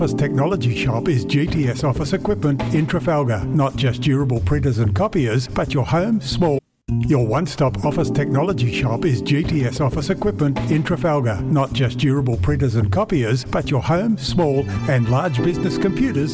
Office Technology Shop is GTS Office Equipment in Trafalgar. Not just durable printers and copiers, but your home, small. Your one-stop office technology shop is GTS Office Equipment in Trafalgar. Not just durable printers and copiers, but your home, small and large business computers